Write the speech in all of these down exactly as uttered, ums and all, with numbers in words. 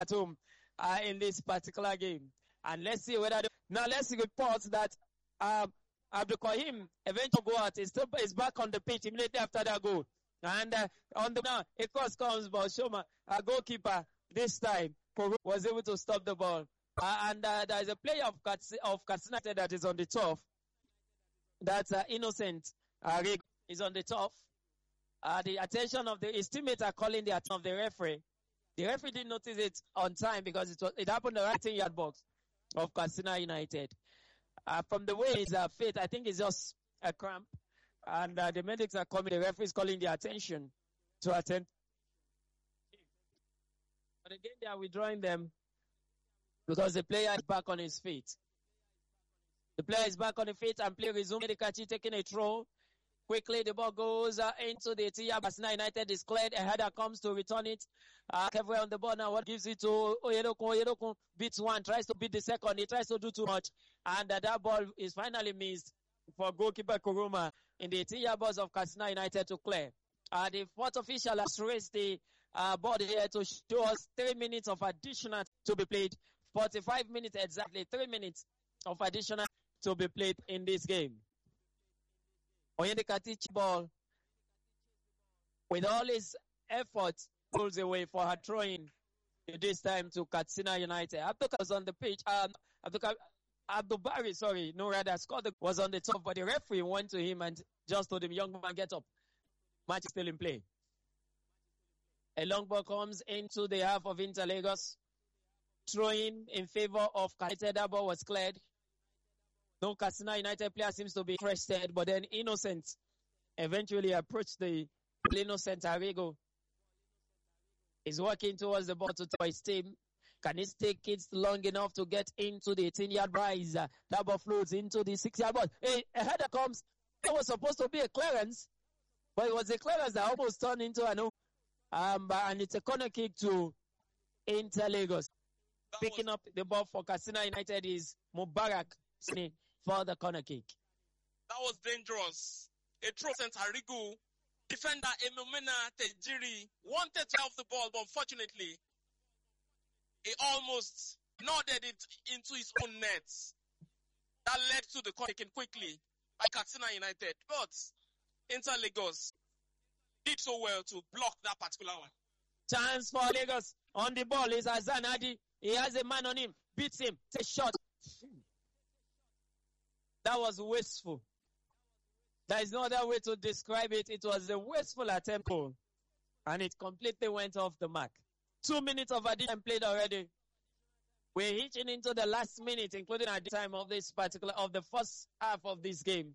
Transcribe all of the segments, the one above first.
at home uh, in this particular game. And let's see whether, the, now let's see reports that um, Abdul Kahim eventually go out. He's still is back on the pitch immediately after that goal. And uh, on the now, a cross comes, but Shoma, a goalkeeper this time, was able to stop the ball. Uh, and uh, there is a player of Kats of Katsina that is on the top. That's uh, Innocent uh, is on the top. Uh, the attention of the his teammates are calling the attention of the referee. The referee didn't notice it on time because it was it happened in the right yard box of Katsina United. Uh, from the way it's uh, fit, I think it's just a cramp. And uh, the medics are coming, the referee is calling the attention to attend. But again, they are withdrawing them because the player is back on his feet. The player is back on the feet and play resume. Edikachi taking a throw. Quickly, the ball goes uh, into the T. Katsina United is cleared. A header comes to return it. Uh, Kevin on the ball now. What gives it to Oyedokun? Oyedokun beats one, tries to beat the second. He tries to do too much. And uh, that ball is finally missed for goalkeeper Kuruma in the T. box of Katsina United to clear. Uh, the fourth official has raised the uh, ball here to show us three minutes of additional to be played. forty-five minutes exactly. Three minutes of additional to be played in this game. Oyedekati ball with all his efforts pulls away for her throwing this time to Katsina United. Abdul was on the pitch. Um, Abdul, Abdul Bari, sorry, no rather scored the, was on the top, but the referee went to him and just told him, "Young man, get up. Match is still in play." A long ball comes into the half of Inter Lagos, throwing in favor of Katsina. That ball was cleared. No Katsina United player seems to be interested, but then Innocent eventually approached the Innocent Arrigo. Is working towards the ball to his team. Can he take it long enough to get into the eighteen-yard rise? Uh, that ball floats into the six-yard box. A, a header comes. It was supposed to be a clearance, but it was a clearance that almost turned into an um, and it's a corner kick to Inter Lagos. That Picking was... up the ball for Katsina United is Mubarak for the corner kick. That was dangerous. A throw sent Arrigo. Defender Emomena Tejiri wanted to have the ball, but unfortunately, he almost nodded it into his own net. That led to the corner kick quickly by Katsina United. But Inter Lagos did so well to block that particular one. Chance for Lagos on the ball is Azan Adi. He has a man on him, beats him, takes a shot. That was wasteful. There is no other way to describe it. It was a wasteful attempt, and it completely went off the mark. Two minutes of addition played already. We're hitching into the last minute, including at the time of this particular, of the first half of this game.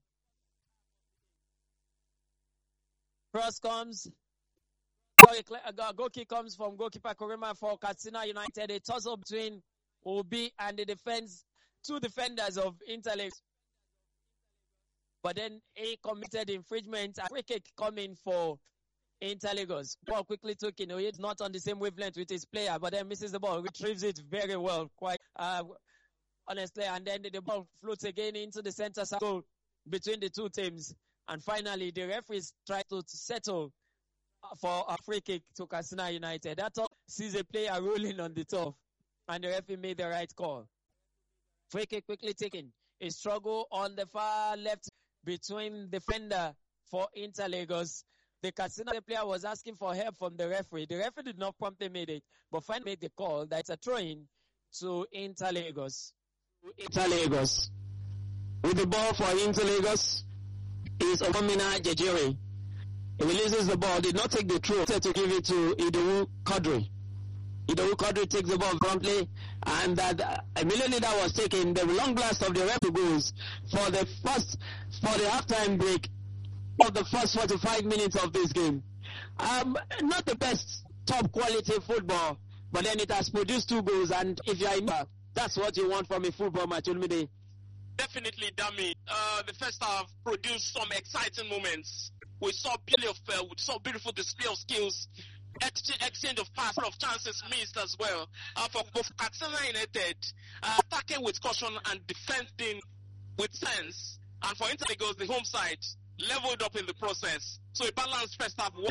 Cross comes. A goal kick comes from goalkeeper Kuruma for Katsina United. A tussle between Obi and the defense, two defenders of Inter Lagos. But then he committed infringement. A free kick coming for Inter Lagos. Ball quickly took in. He's not on the same wavelength with his player, but then misses the ball. Retrieves it very well, quite uh, honestly. And then the ball floats again into the center circle between the two teams. And finally, the referees try to settle for a free kick to Katsina United. That all sees a player rolling on the top, and the referee made the right call. Free kick quickly taken. A struggle on the far left between defender for Inter Lagos. The Katsina player was asking for help from the referee. The referee did not promptly make it, but finally made the call that it's a throw-in to Inter Lagos. Inter Lagos. With the ball for Inter Lagos is Omomina Jejere. He releases the ball, did not take the throw, to give it to Idowu Quadri. Idowu Quadri takes the ball promptly, and that uh, immediately that was taken. The long blast of the referee goes for the first, for the halftime break of the first forty-five minutes of this game. Um, not the best top quality football, but then it has produced two goals, and if you are in, that's what you want from a football match, Olumide. Definitely, Dami. Uh, the first half produced some exciting moments. We saw beauty of, uh, we saw beautiful display of skills, exchange, exchange of pass, of chances missed as well. Uh, for both Katsina United, uh, attacking with caution and defending with sense, and for Inter Lagos, the home side leveled up in the process. So a balanced first half.